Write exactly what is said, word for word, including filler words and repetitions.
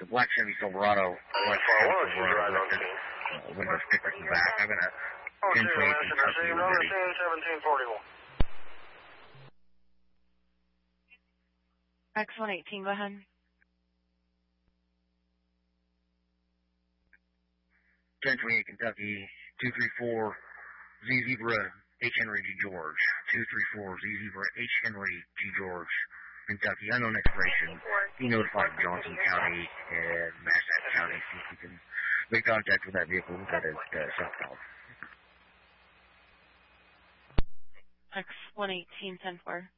a black Chevy Silverado, black Chevy Silverado with uh, window stickers in the back. I'm going to ten twenty-eight Kentucky ready. seventeen forty-one. X one eighteen, go ahead. ten twenty-eight Kentucky, two three four Z Zebra H Henry G George. two three four Z Zebra H Henry G George, Kentucky. Unknown expiration. Be notified Johnson County and Massac County. See if we can make contact with that vehicle that is uh, southbound. X one eighteen, ten four.